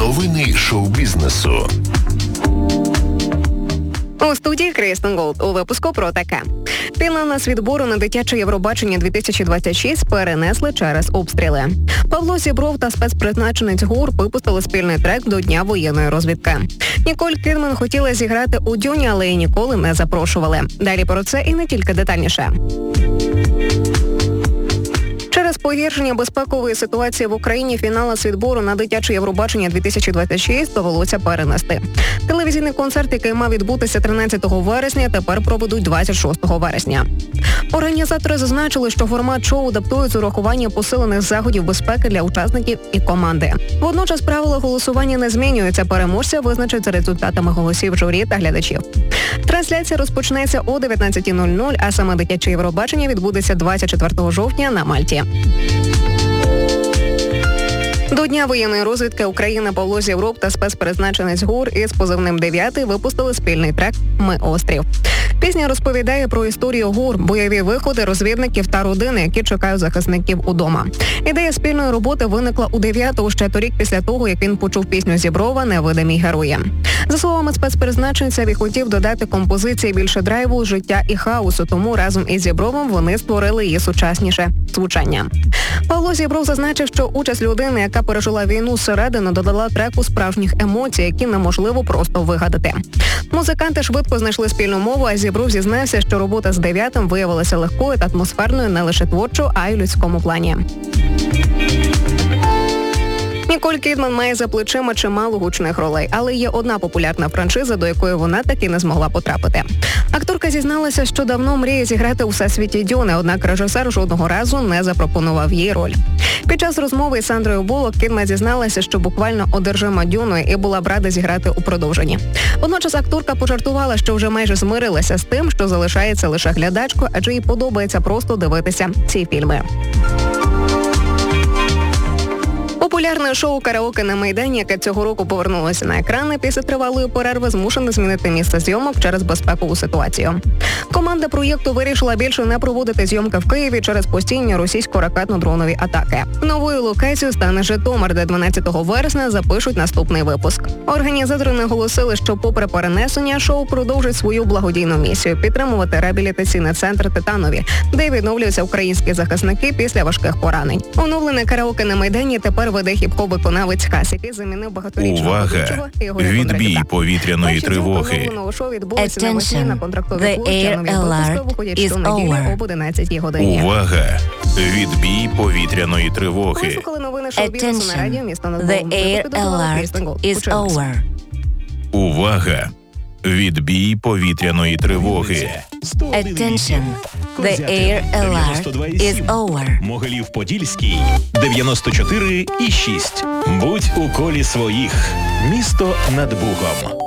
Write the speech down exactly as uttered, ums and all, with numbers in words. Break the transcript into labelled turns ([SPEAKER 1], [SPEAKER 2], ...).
[SPEAKER 1] Новини шоу-бізнесу.
[SPEAKER 2] У студії Крістен Голд. У випуску про таке. Фінал на відбору на дитяче Євробачення дві тисячі двадцять шість перенесли через обстріли. Павло Зібров та спецпризначенець ГУР випустили спільний трек до Дня воєнної розвідки. Ніколь Кідман хотіла зіграти у Дюні, але її ніколи не запрошували. Далі про це і не тільки детальніше. Через погіршення безпекової ситуації в Україні фінал відбору на дитяче Євробачення дві тисячі двадцять шість довелося перенести. Телевізійний концерт, який мав відбутися тринадцятого вересня, тепер проведуть двадцять шостого вересня. Організатори зазначили, що формат шоу адаптують з урахуванням посилених заходів безпеки для учасників і команди. Водночас правила голосування не змінюються. Переможця визначать за результатами голосів журі та глядачів. Трансляція розпочнеться о дев'ятнадцятій нуль нуль, а саме дитяче Євробачення відбудеться двадцять четвертого жовтня на Мальті. До Дня воєнної розвідки України Павло Зібров та спецпризначенець ГУР із позивним дев'ятий випустили спільний трек «Ми острів». Пісня розповідає про історію ГУР, бойові виходи розвідників та родини, які чекають захисників удома. Ідея спільної роботи виникла у дев'ятого ще торік після того, як він почув пісню Зіброва «Невидимі герої». За словами спецпризначенця, він хотів додати композиції більше драйву, життя і хаосу, тому разом із Зібровим вони створили її сучасніше звучання. Павло Зібров зазначив, що участь людини, яка пережила війну зсередини, додала треку справжніх емоцій, які неможливо просто вигадати. Музиканти швидко знайшли спільну мову, а Зібров зізнався, що робота з дев'ятим виявилася легкою та атмосферною не лише творчо, а й у людському плані. Ніколь Кідман має за плечима чимало гучних ролей, але є одна популярна франшиза, до якої вона таки не змогла потрапити. Акторка зізналася, що давно мріє зіграти у всесвіті Дюни, однак режисер жодного разу не запропонував їй роль. Під час розмови із Сандрою Буллок Кідман зізналася, що буквально одержима Дюною і була б рада зіграти у продовженні. Водночас акторка пожартувала, що вже майже змирилася з тим, що залишається лише глядачкою, адже їй подобається просто дивитися ці фільми. Популярне шоу «Караоке на Майдані», яке цього року повернулося на екрани після тривалої перерви, змушено змінити місце зйомок через безпекову ситуацію. Команда проєкту вирішила більше не проводити зйомки в Києві через постійні російсько-ракетно-дронові атаки. Новою локацією стане Житомир, де дванадцятого вересня запишуть наступний випуск. Організатори наголосили, що попри перенесення, шоу продовжить свою благодійну місію – підтримувати реабілітаційний центр «Титанові», де відновлюються українські захисники після важких поранень. Оновлене «Караоке на Майдані» тепер веде хіп-хоп-виконавець Хас, який замінив багаторічного
[SPEAKER 1] Увага! Відбій повітряної тривоги.
[SPEAKER 3] Attention, the air alert is over.
[SPEAKER 1] Увага! Відбій повітряної тривоги.
[SPEAKER 3] Attention, the air alert is over.
[SPEAKER 1] Увага! Відбій повітряної тривоги.
[SPEAKER 3] Attention, the air alert is over.
[SPEAKER 4] Могилів-Подільський дев'яносто чотири і шість. Будь у колі своїх. Місто над Бугом.